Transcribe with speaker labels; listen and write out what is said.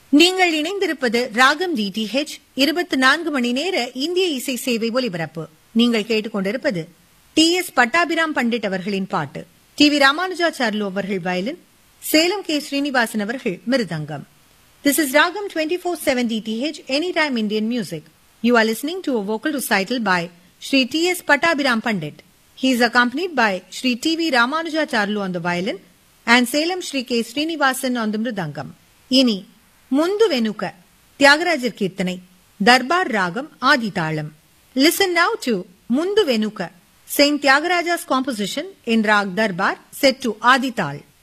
Speaker 1: நீங்கள் இணைந்திருப்பது ராகம் DTH 24 மணி நேர இந்திய இசை சேவை ஒலிபரப்பு. நீங்கள் கேட்டுக்கொண்டிருப்பது TS பட்டாபிராம் பண்டிட் அவர்களின் பாட்டு, TV ராமானுஜாச்சார்லு அவர்கள் வயலின், சேலம் K. ஸ்ரீனிவாசன் அவர்கள் மிருதங்கம். This is Ragam 24/7 DTH Anytime Indian Music. You are listening to a vocal recital by Shri TS Pattabhiram Pandit. He is accompanied by Shri TV Ramanujacharlu on the violin and Salem Shri K. Srinivasan on the mridangam. இனி முந்து வெனுக்க தியாகராஜர் கீர்த்தனை, தர்பார் ராகம் ஆதிதாளம். Listen now to முந்து Venuka, Saint Tyagaraja's composition in Rag Darbar set to Adital.